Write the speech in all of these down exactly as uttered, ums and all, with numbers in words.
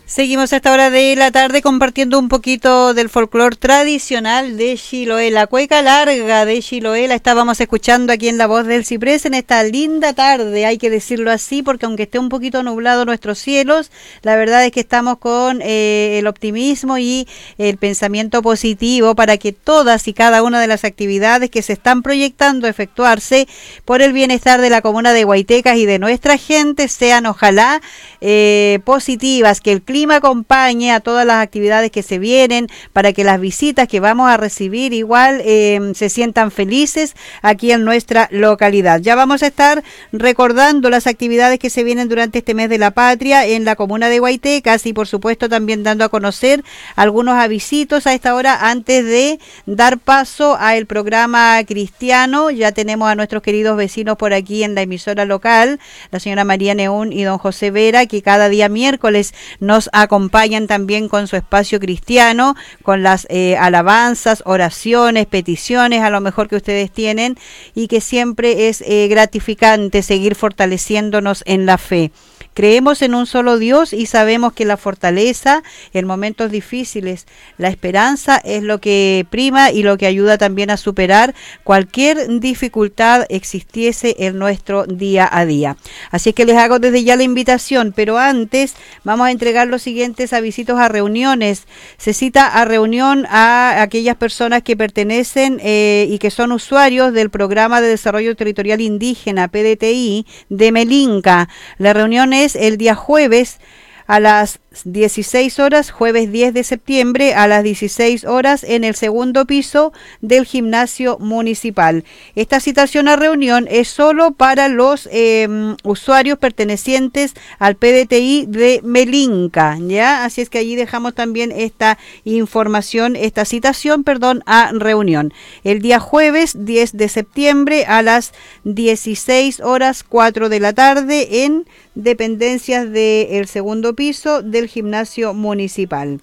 Seguimos a esta hora de la tarde compartiendo un poquito del folclore tradicional de Chiloé, la cueca larga de Chiloé. La estábamos escuchando aquí en La Voz del Ciprés en esta linda tarde, hay que decirlo así, porque aunque esté un poquito nublado nuestros cielos, la verdad es que estamos con eh, el optimismo y el pensamiento positivo para que todas y cada una de las actividades que se están proyectando efectuarse por el bienestar de la comuna de Guaitecas y de nuestra gente sean ojalá eh, positivas, que el clima acompañe a todas las actividades que se vienen, para que las visitas que vamos a recibir igual eh, se sientan felices aquí en nuestra localidad. Ya vamos a estar recordando las actividades que se vienen durante este mes de la patria en la comuna de Guaitecas y por supuesto también dando a conocer algunos avisitos a esta hora antes de dar paso al programa cristiano. Ya tenemos a nuestros queridos vecinos por aquí en la emisora local, la señora María Neún y don José Vera, que cada día miércoles nos acompañan también con su espacio cristiano, con las eh, alabanzas, oraciones, peticiones a lo mejor que ustedes tienen, y que siempre es eh, gratificante seguir fortaleciéndonos en la fe. Creemos en un solo Dios y sabemos que la fortaleza en momentos difíciles, la esperanza es lo que prima y lo que ayuda también a superar cualquier dificultad existiese en nuestro día a día. Así que les hago desde ya la invitación, pero antes vamos a entregar los siguientes avisitos a reuniones. Se cita a reunión a aquellas personas que pertenecen eh, y que son usuarios del Programa de Desarrollo Territorial Indígena, P D T I, de Melinca. La reunión es el día jueves a las dieciséis horas, jueves diez de septiembre a las dieciséis horas en el segundo piso del gimnasio municipal. Esta citación a reunión es solo para los eh, usuarios pertenecientes al P D T I de Melinca, ¿ya? Así es que allí dejamos también esta información, esta citación, perdón, a reunión. El día jueves diez de septiembre a las dieciséis horas cuatro de la tarde en dependencias del segundo piso del gimnasio municipal.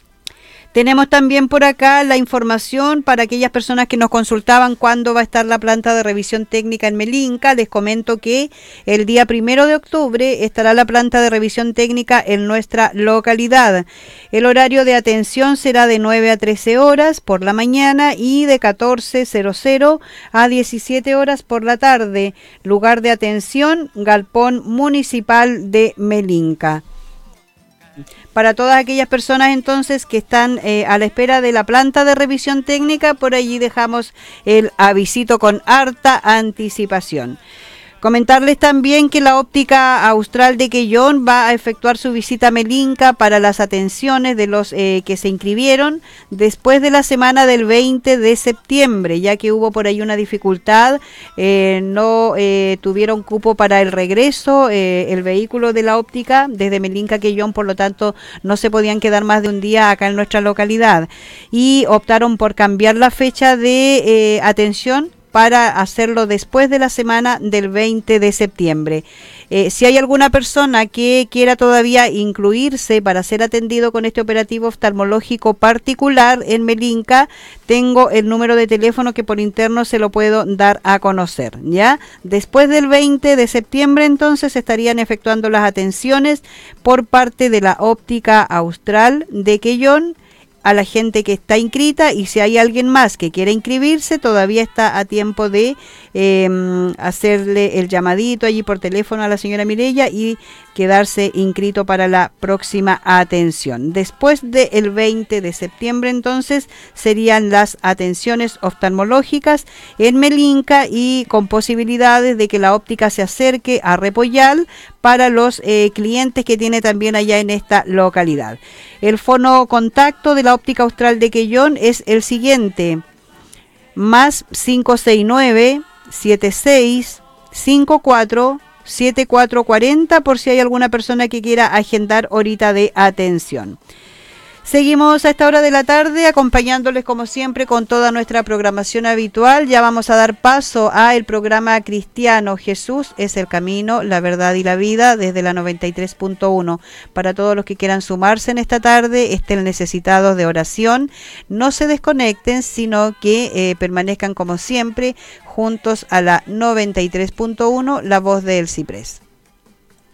Tenemos también por acá la información para aquellas personas que nos consultaban cuándo va a estar la planta de revisión técnica en Melinca. Les comento que el día primero de octubre estará la planta de revisión técnica en nuestra localidad. El horario de atención será de nueve a trece horas por la mañana y de catorce a diecisiete horas por la tarde. Lugar de atención, Galpón Municipal de Melinca. Para todas aquellas personas entonces que están eh, a la espera de la planta de revisión técnica, por allí dejamos el avisito con harta anticipación. Comentarles también que la óptica austral de Quellón va a efectuar su visita a Melinca para las atenciones de los eh, que se inscribieron después de la semana del veinte de septiembre, ya que hubo por ahí una dificultad, eh, no eh, tuvieron cupo para el regreso, eh, el vehículo de la óptica desde Melinca a Quellón, por lo tanto no se podían quedar más de un día acá en nuestra localidad y optaron por cambiar la fecha de eh, atención para hacerlo después de la semana del veinte de septiembre. Eh, si hay alguna persona que quiera todavía incluirse para ser atendido con este operativo oftalmológico particular en Melinca, tengo el número de teléfono que por interno se lo puedo dar a conocer, ¿ya? Después del veinte de septiembre entonces estarían efectuando las atenciones por parte de la óptica austral de Quellón a la gente que está inscrita, y si hay alguien más que quiera inscribirse, todavía está a tiempo de eh, hacerle el llamadito allí por teléfono a la señora Mireya y quedarse inscrito para la próxima atención. Después del veinte de septiembre entonces serían las atenciones oftalmológicas en Melinca y con posibilidades de que la óptica se acerque a Repollal para los eh, clientes que tiene también allá en esta localidad. El fono contacto de la óptica austral de Quellón es el siguiente: más cinco seis nueve, siete seis, cinco cuatro, siete cuatro cuatro cero, por si hay alguna persona que quiera agendar horita de atención. Seguimos a esta hora de la tarde acompañándoles como siempre con toda nuestra programación habitual. Ya vamos a dar paso al programa cristiano Jesús es el camino, la verdad y la vida desde la noventa y tres punto uno. Para todos los que quieran sumarse en esta tarde, estén necesitados de oración, no se desconecten, sino que eh, permanezcan como siempre juntos a la noventa y tres punto uno, la voz del Ciprés.